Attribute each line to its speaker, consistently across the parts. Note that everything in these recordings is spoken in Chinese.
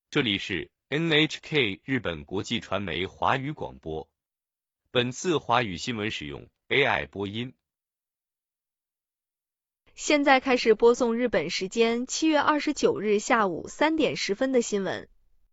Speaker 1: 这里是 NHK 日本国际传媒华语广播。本次华语新闻使用 AI 播音。
Speaker 2: 现在开始播送日本时间7月29日下午3点10分的新闻。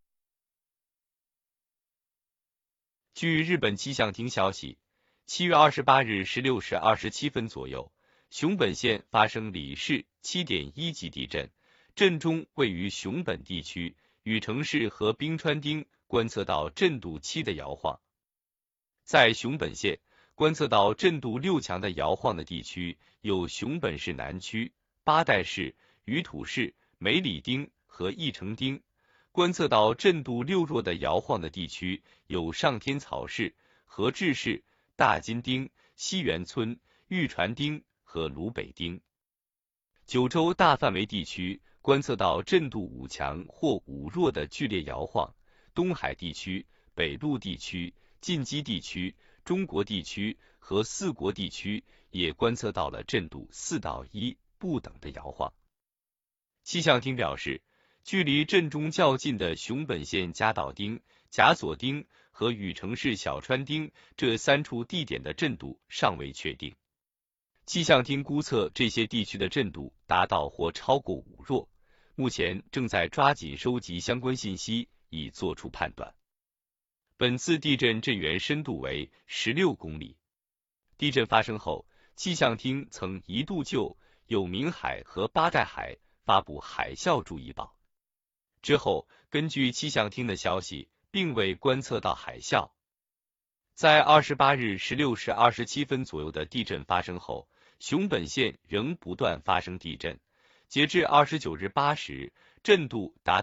Speaker 1: 据日本气象厅消息，7月28日16时27分左右，熊本县发生里氏 7.1 级地震，震中位于熊本地区羽城市和冰川町观测到震度7的摇晃。在熊本县观测到震度6强的摇晃的地区有熊本市南区、八代市、宇土市、梅里町和义城町；观测到震度6弱的摇晃的地区有上天草市、和志市、大金町、西园村、玉传町和芦北町。九州大范围地区观测到震度5强或5弱的剧烈摇晃，东海地区、北陆地区、近畿地区、中国地区和四国地区也观测到了震度4到1不等的摇晃。气象厅表示，距离震中较近的熊本县加岛町、甲佐町和羽城市小川町这3处地点的震度尚未确定。气象厅估测这些地区的震度达到或超过5弱，目前正在抓紧收集相关信息，以作出判断。本次地震震源深度为16公里。地震发生后，气象厅曾一度就有明海和八代海发布海啸注意报。之后，根据气象厅的消息，并未观测到海啸。在28日16时27分左右的地震发生后，熊本县仍不断发生地震，截至29日8时，震度达